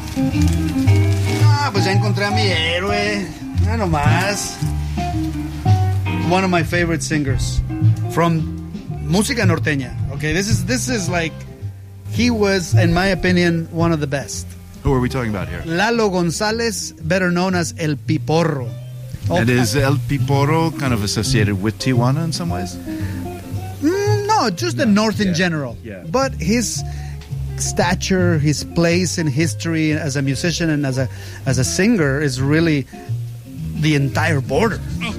Ah, pues ya encontré a mi héroe. Ya nomás. One of my favorite singers from música norteña. Okay, this is like, he was, in my opinion, one of the best. Who are we talking about here? Lalo González, better known as El Piporro. And is El Piporro kind of associated with Tijuana in some ways? No, just the North in general. Yeah. But his stature, his place in history as a musician and as a singer is really the entire border.